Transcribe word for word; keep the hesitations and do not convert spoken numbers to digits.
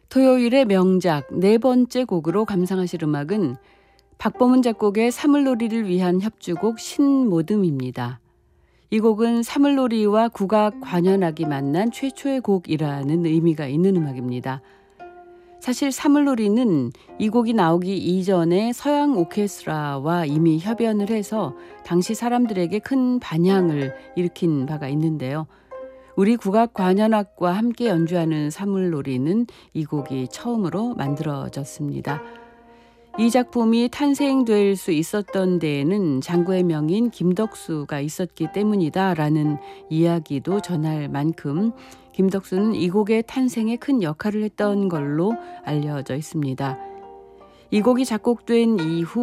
토요일의 명작 네 번째 곡으로 감상하실 음악은 박범은 작곡의 사물놀이를 위한 협주곡 신모듬입니다. 이 곡은 사물놀이와 국악 관현악이 만난 최초의 곡이라는 의미가 있는 음악입니다. 사실 사물놀이는 이 곡이 나오기 이전에 서양 오케스트라와 이미 협연을 해서 당시 사람들에게 큰 반향을 일으킨 바가 있는데요. 우리 국악 관현악과 함께 연주하는 사물놀이는 이 곡이 처음으로 만들어졌습니다. 이 작품이 탄생될 수 있었던 데에는 장구의 명인 김덕수가 있었기 때문이다라는 이야기도 전할 만큼 김덕수는 이 곡의 탄생에 큰 역할을 했던 걸로 알려져 있습니다. 이 곡이 작곡된 이후